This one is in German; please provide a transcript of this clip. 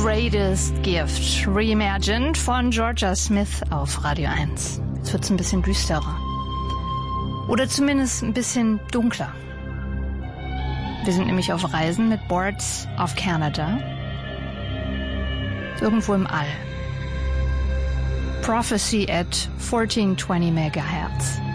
Greatest Gift, reimagined von Georgia Smith auf Radio 1. Jetzt wird's ein bisschen düsterer. Oder zumindest ein bisschen dunkler. Wir sind nämlich auf Reisen mit Boards of Canada. Irgendwo im All. Prophecy at 1420 Megahertz.